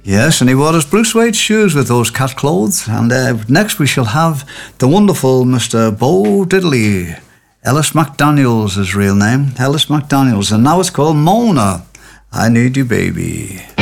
Yes, and he wore his Bruce Wayne shoes with those cat clothes. And next we shall have the wonderful Mr. Bo Diddley. Ellis McDaniels, his real name. Ellis McDaniels. And now it's called Mona, I Need You Baby.